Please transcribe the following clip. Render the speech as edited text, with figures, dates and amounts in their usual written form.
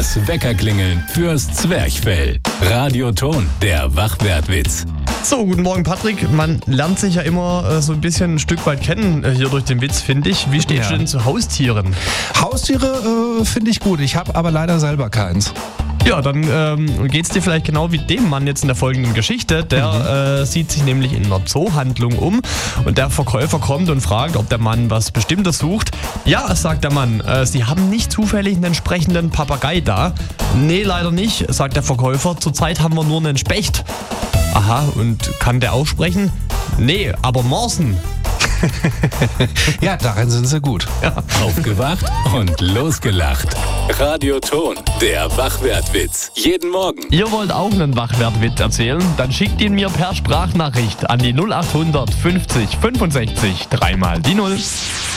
Das Weckerklingeln fürs Zwerchfell. Radioton, der Wachwertwitz. So, guten Morgen Patrick. Man lernt sich ja immer so ein Stück weit kennen hier durch den Witz, finde ich. Wie stehst du denn zu Haustieren? Haustiere finde ich gut. Ich habe aber leider selber keins. Ja, dann geht's dir vielleicht genau wie dem Mann jetzt in der folgenden Geschichte. Der sieht sich nämlich in einer Zoohandlung um und der Verkäufer kommt und fragt, ob der Mann was Bestimmtes sucht. Ja, sagt der Mann, Sie haben nicht zufällig einen entsprechenden Papagei da? Nee, leider nicht, sagt der Verkäufer. Zurzeit haben wir nur einen Specht. Aha, und kann der auch sprechen? Nee, aber Morsen. Ja, darin sind sie gut. Ja. Aufgewacht und losgelacht. Radioton, der Wachwertwitz. Jeden Morgen. Ihr wollt auch einen Wachwertwitz erzählen? Dann schickt ihn mir per Sprachnachricht an die 0800 50 65 3 mal die 0.